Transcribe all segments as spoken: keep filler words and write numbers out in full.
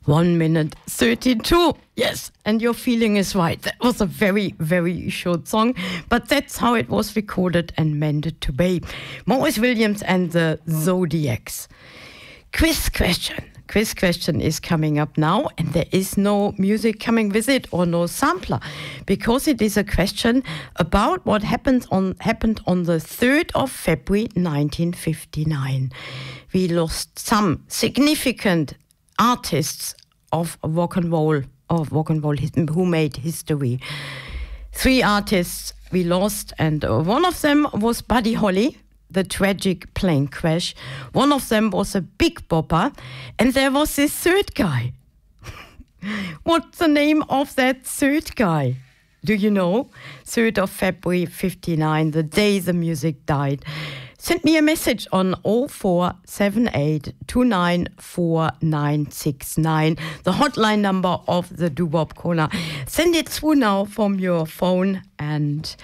One minute thirty-two. Yes, and your feeling is right. That was a very, very short song, but that's how it was recorded and meant to be. Maurice Williams and the Zodiacs. Quiz question. Quiz question is coming up now, and there is no music coming with it or no sampler, because it is a question about what happened on happened on the third of February nineteen fifty-nine. We lost some significant artists of rock and roll, of rock and roll who made history. Three artists we lost, and one of them was Buddy Holly, the tragic plane crash. One of them was a big bopper, and there was this third guy. What's the name of that third guy? Do you know? third of February fifty-nine, the day the music died. Send me a message on oh four seven eight two nine four nine six nine, the hotline number of the Doo-Wop Corner. Send it through now from your phone, and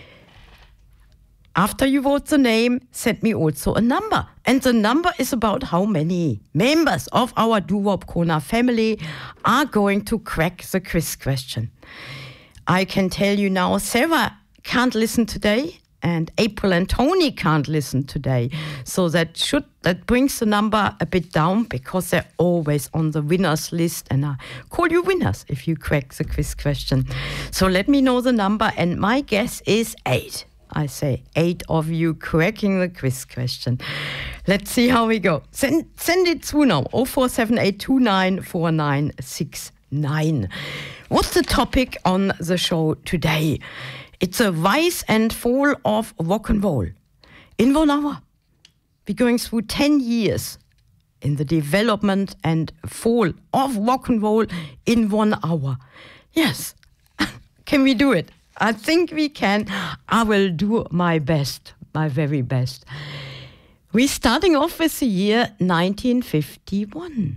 after you vote the name, send me also a number. And the number is about how many members of our Doo-Wop Corner family are going to crack the quiz question. I can tell you now, Sarah can't listen today, and April and Tony can't listen today. So that should that brings the number a bit down, because they're always on the winners list, and I call you winners if you crack the quiz question. So let me know the number, and my guess is eight. I say eight of you cracking the quiz question. Let's see how we go. Send send it through now. oh four seven eight two nine four nine six nine. What's the topic on the show today? It's a rise and fall of rock and roll. In one hour, we're going through ten years in the development and fall of rock and roll in one hour. Yes, can we do it? I think we can. I will do my best, my very best. We're starting off with the year nineteen fifty-one.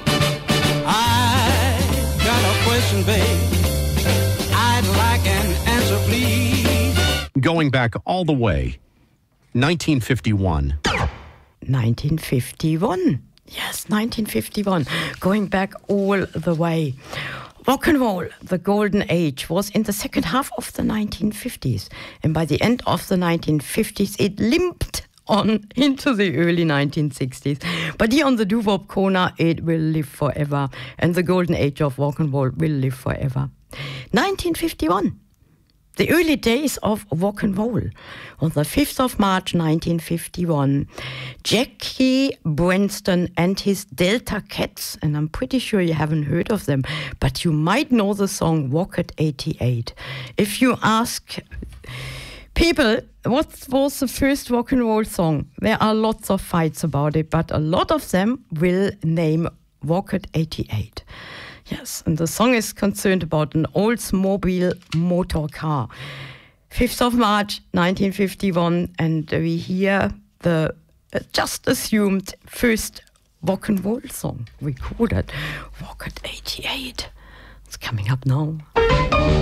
I got a question, babe. I'd like an answer, please. Going back all the way, nineteen fifty-one. nineteen fifty-one. Yes, nineteen fifty-one. Going back all the way. Rock and roll, the golden age, was in the second half of the nineteen fifties. And by the end of the nineteen fifties, it limped on into the early nineteen sixties. But here on the Doo-Wop Corner, it will live forever. And the golden age of rock and roll will live forever. nineteen fifty-one. The early days of rock and roll. On the fifth of March nineteen fifty-one, Jackie Brenston and his Delta Cats, and I'm pretty sure you haven't heard of them, but you might know the song Rocket eighty-eight. If you ask people, what was the first rock and roll song? There are lots of fights about it, but a lot of them will name Rocket eighty-eight. Yes, and the song is concerned about an Oldsmobile motor car. fifth of March nineteen fifty-one, and we hear the uh, just assumed first rock and roll song recorded, Rocket eighty-eight. It's coming up now.